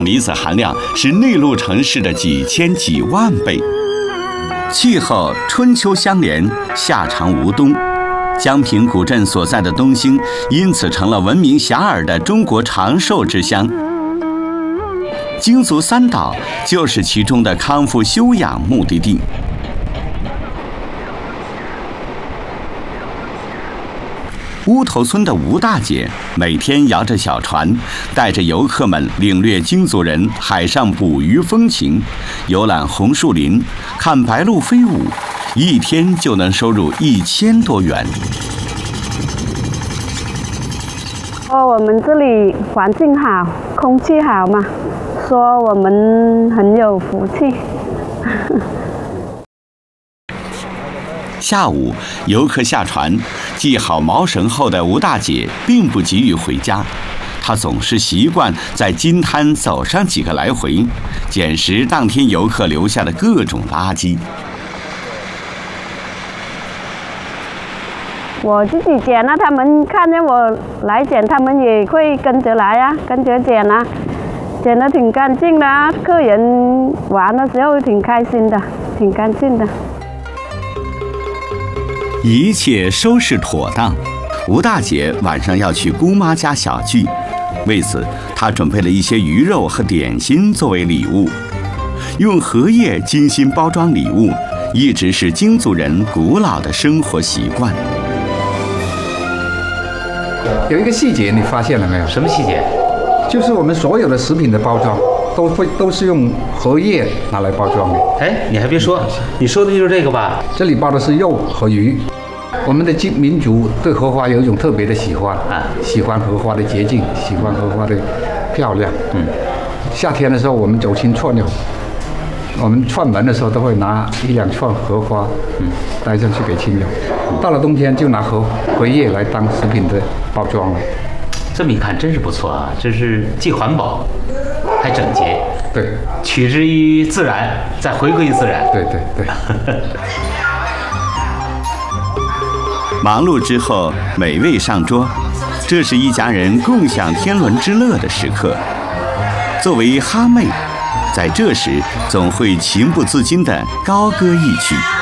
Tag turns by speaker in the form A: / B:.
A: 离子含量是内陆城市的几千几万倍。气候春秋相连，夏长无冬。江平古镇所在的东兴，因此成了闻名遐迩的中国长寿之乡。京足三岛就是其中的康复休养目的地。乌头村的吴大姐每天摇着小船，带着游客们领略京族人海上捕鱼风情，游览红树林，看白鹭飞舞，一天就能收入1000多元。
B: 我们这里环境好，空气好嘛，说我们很有福气。
A: 下午，游客下船，系好锚绳后的吴大姐并不急于回家，她总是习惯在金滩走上几个来回，捡拾当天游客留下的各种垃圾。
B: 我自己捡了，他们看见我来捡，他们也会跟着来啊，跟着捡啊，捡得挺干净的啊，客人玩的时候挺开心的，挺干净的。
A: 一切收拾妥当，吴大姐晚上要去姑妈家小聚，为此她准备了一些鱼肉和点心作为礼物。用荷叶精心包装礼物，一直是京族人古老的生活习惯。
C: 有一个细节你发现了没有？
D: 什么细节？
C: 就是我们所有的食品的包装都是用荷叶拿来包装的。
D: 哎，你还别说，你说的就是这个吧？
C: 这里包的是肉和鱼。我们的民族对荷花有一种特别的喜欢啊，喜欢荷花的洁净，喜欢荷花的漂亮。夏天的时候我们走亲串友，我们串门的时候都会拿1-2串荷花，带上去给亲友。到了冬天就拿荷叶来当食品的包装了。
D: 这么一看真是不错啊，这是既环保还整洁。
C: 对，
D: 取之于自然，再回归于自然。
C: 对对对。
A: 忙碌之后，美味上桌，这是一家人共享天伦之乐的时刻。作为哈妹，在这时总会情不自禁地高歌一曲。